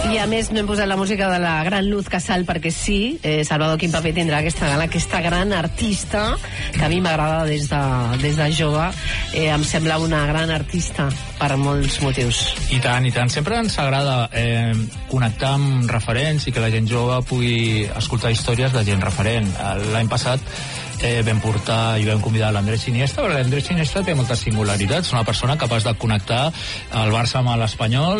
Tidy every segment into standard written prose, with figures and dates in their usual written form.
I a més no hem posat la música de la gran Luz Casal perquè sí, Salvador Quim Paper tindrà aquesta gran artista que a mi m'agrada des de jove. Em sembla una gran artista per molts motius. I tant, i tant. Sempre ens agrada connectar amb referents i que la gent jove pugui escoltar històries de gent referent. L'any passat vam portar i vam convidar l'Andrés Iniesta, perquè l'Andrés Iniesta té moltes singularitats, una persona capaç de connectar el Barça amb l'Espanyol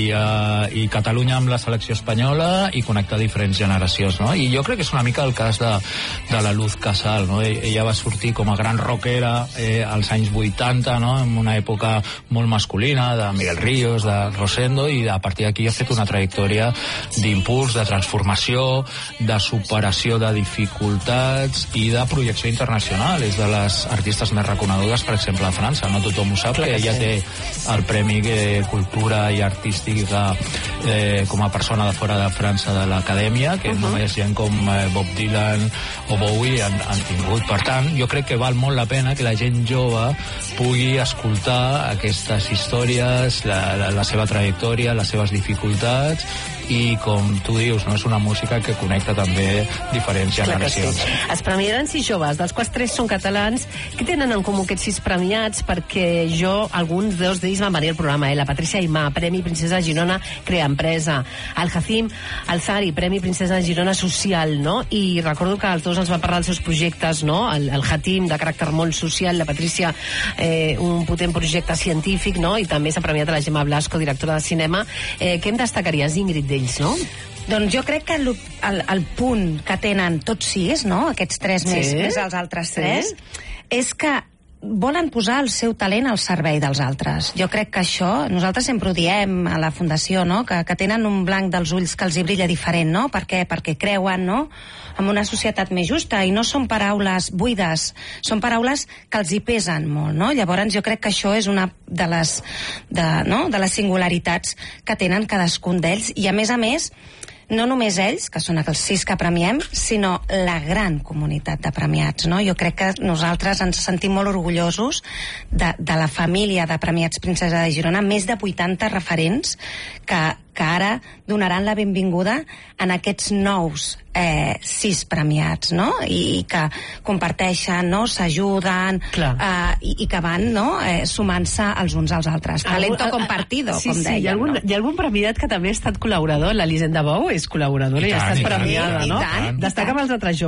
i Catalunya amb la selecció espanyola i connectar diferents generacions, no? I jo crec que és una mica el cas de la Luz Casal, no? Ella va sortir com a gran rockera als anys 80, no? En una època molt masculina, de Miguel Ríos, de Rosendo, i a partir d'aquí ha fet una trajectòria d'impuls, de transformació, de superació de dificultats i de projecció internacional. És de les artistes més reconegudes, per exemple, a França. No tothom ho sap, que ella té el Premi Cultura i Artística com a persona de fora de França de l'Acadèmia, que només gent com Bob Dylan o Bowie han tingut. Per tant, jo crec que val molt la pena que la gent jove pugui escoltar aquestes històries, la seva trajectòria, les seves dificultats, i com tu dius, no, és una música que connecta també diferents generacions. Sí. Es premiaran 6 joves, dels quals 3 són catalans. Què tenen en comú aquests 6 premiats? Perquè alguns d'ells van venir al programa, la Patricia Aimà, Premi Princesa Girona Crea Empresa, el Hacim Alzari, Premi Princesa Girona Social, no? I recordo que els dos ens van parlar dels seus projectes, no? El Hacim, de caràcter molt social, la Patricia, un potent projecte científic, no? I també s'ha premiat a la Gemma Blasco, directora de cinema. Què em destacaries, Ingrid, d'ells, no? Doncs jo crec que el punt que tenen tots 6, no? Aquests 3 més els altres 3, és que volen posar el seu talent al servei dels altres. Jo crec que això, nosaltres sempre ho diem a la Fundació, no? Que tenen un blanc dels ulls que els hi brilla diferent, no? Per què? Perquè creuen, no?, en una societat més justa, i no són paraules buides, són paraules que els hi pesen molt, no? Llavors jo crec que això és una de les singularitats que tenen cadascun d'ells, i a més, no només ells, que són els 6 que premiem, sinó la gran comunitat de premiats, no? Jo crec que nosaltres ens sentim molt orgullosos de la família de premiats Princesa de Girona, més de 80 referents que ara donaran la benvinguda en aquests nous 6 premiats, no? I que comparteixen, no?, s'ajuden, i que van, no?, sumant-se els uns als altres. Talento compartido, com deia. Hi ha algun premiat que també ha estat col·laborador. L'Elisenda Bou és col·laboradora i ha estat premiada, no? Destaca amb els altres joves.